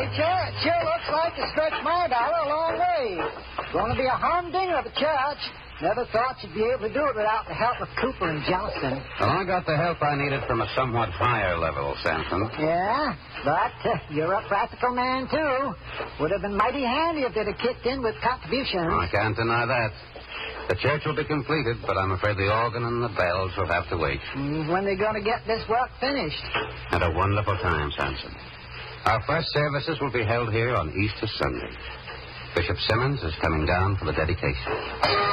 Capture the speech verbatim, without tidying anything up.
preacher. It sure looks like you stretched my dollar a long way. Going to be a humdinger of a church. Never thought you'd be able to do it without the help of Cooper and Johnston. Well, I got the help I needed from a somewhat higher level, Samson. Yeah, but uh, you're a practical man, too. Would have been mighty handy if they'd have kicked in with contributions. I can't deny that. The church will be completed, but I'm afraid the organ and the bells will have to wait. Mm, when they going to get this work finished? At a wonderful time, Samson. Our first services will be held here on Easter Sunday. Bishop Simmons is coming down for the dedication.